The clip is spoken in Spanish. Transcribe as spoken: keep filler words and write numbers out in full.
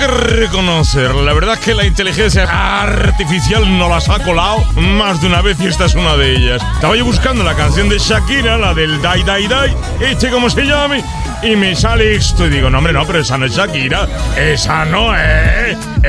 que reconocer, la verdad es que la inteligencia artificial nos las ha colado más de una vez y esta es una de ellas. Estaba yo buscando la canción de Shakira, la del Dai Dai Dai, este como se llame, y me sale esto y digo, no hombre, no, pero esa no es Shakira, esa no es...